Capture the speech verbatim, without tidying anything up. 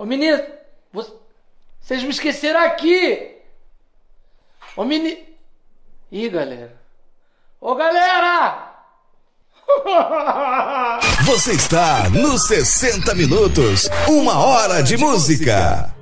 Ô menino, vocês me esqueceram aqui. Ô menino. Ih, galera. Ô galera! Você está no sessenta Minutos, uma hora de música.